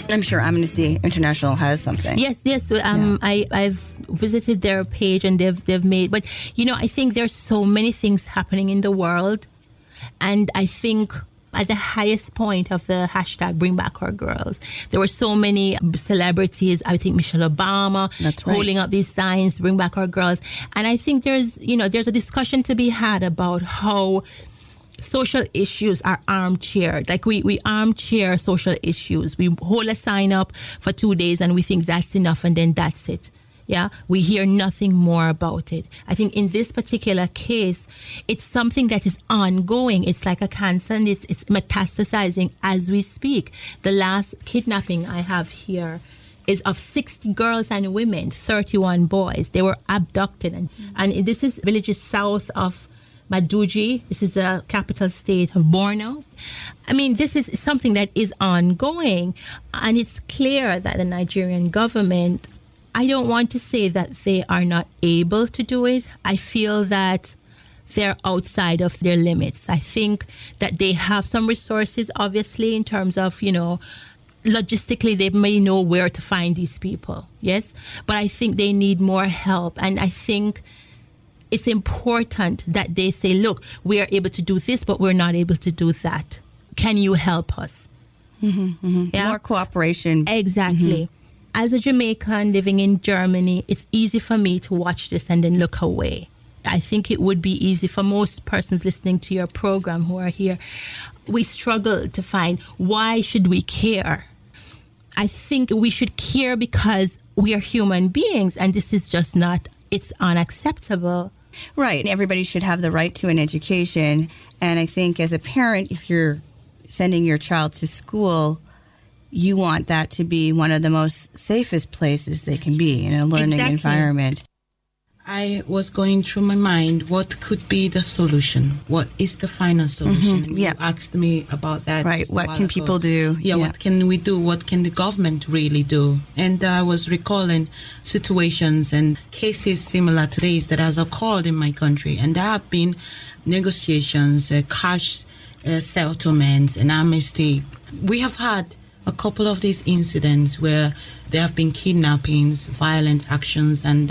I'm sure Amnesty International has something. Yes. I've visited their page and they've made, but I think there's so many things happening in the world, and I think at the highest point of the hashtag Bring Back Our Girls, there were so many celebrities. I think Michelle Obama holding up these signs, Bring Back Our Girls, and I think there's a discussion to be had about how social issues are armchaired. Like we armchair social issues. We hold a sign up for 2 days and we think that's enough and then that's it. Yeah, we hear nothing more about it. I think in this particular case, it's something that is ongoing. It's like a cancer and it's metastasizing as we speak. The last kidnapping I have here is of 60 girls and women, 31 boys. They were abducted. And this is villages south of Maduji. This is the capital state of Borno. I mean, this is something that is ongoing. And it's clear that the Nigerian government, I don't want to say that they are not able to do it. I feel that they're outside of their limits. I think that they have some resources, obviously, in terms of, logistically, they may know where to find these people. Yes. But I think they need more help. And I think it's important that they say, look, we are able to do this, but we're not able to do that. Can you help us? Yeah? More cooperation. Exactly. As a Jamaican living in Germany, it's easy for me to watch this and then look away. I think it would be easy for most persons listening to your program who are here. We struggle to find, why should we care? I think we should care because we are human beings and this is just not, it's unacceptable. Right. Everybody should have the right to an education. And I think as a parent, if you're sending your child to school, you want that to be one of the most safest places they can be in a learning environment. I was going through my mind, what could be the solution? What is the final solution? And you asked me about that. Right. What can people do? Yeah, what can we do? What can the government really do? And I was recalling situations and cases similar to these that has occurred in my country. And there have been negotiations, cash settlements, and amnesty. We have had a couple of these incidents where there have been kidnappings, violent actions, and,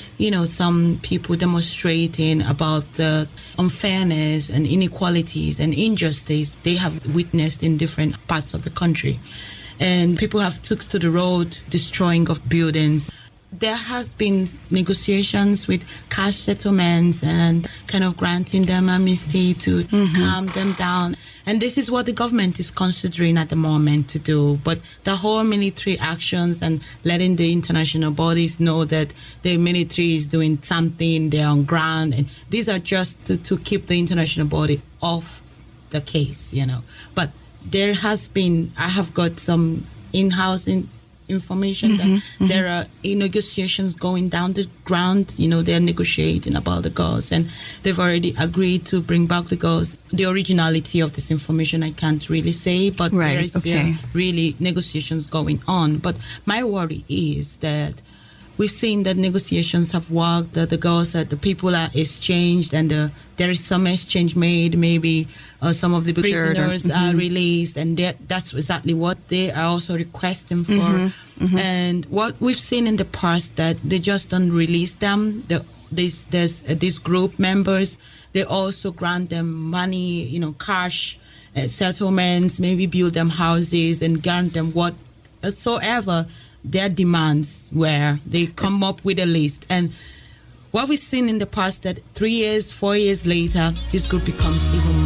some people demonstrating about the unfairness and inequalities and injustice they have witnessed in different parts of the country. And people have took to the road, destroying of buildings. There has been negotiations with cash settlements and kind of granting them amnesty to calm them down. And this is what the government is considering at the moment to do. But the whole military actions and letting the international bodies know that the military is doing something, they're on ground. And these are just to keep the international body off the case, But there has been, I have got some in-house information that there are negotiations going down the ground. They're negotiating about the girls and they've already agreed to bring back the girls. The originality of this information I can't really say, but there is really negotiations going on. But my worry is that we've seen that negotiations have worked, that the girls, the people are exchanged, and there is some exchange made. Maybe some of the prisoners are released, and that's exactly what they are also requesting for. And what we've seen in the past, that they just don't release them. There's these group members. They also grant them money, cash settlements, maybe build them houses and grant them whatsoever their demands were. They come up with a list. And what we've seen in the past, that 3 years, 4 years later, this group becomes even